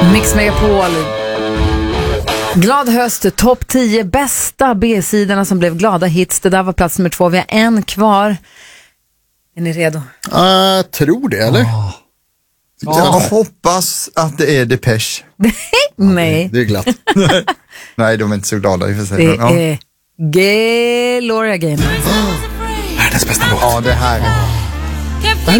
Mix Megapol. Glad höst, topp 10 bästa B-sidorna som blev glada hits. Det där var plats nummer 2. Vi har en kvar. Är ni redo? Tror det, eller? Jag hoppas att det är Depeche. Nej. Det är glatt. Nej, de är inte så glada i och för sig. Det är Gloria Gaynor. Världens bästa låt. Ja, det här är... Det här